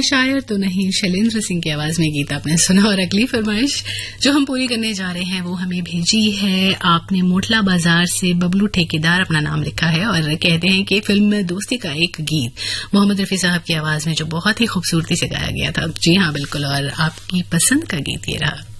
शायर तो नहीं, शैलेंद्र सिंह की आवाज में गीत आपने सुना। और अगली फरमाइश जो हम पूरी करने जा रहे हैं वो हमें भेजी है आपने मोटला बाजार से। बबलू ठेकेदार अपना नाम लिखा है और कहते हैं कि फिल्म दोस्ती का एक गीत मोहम्मद रफी साहब की आवाज में जो बहुत ही खूबसूरती से गाया गया था। जी हाँ, बिल्कुल, और आपकी पसंद का गीत ये रहा।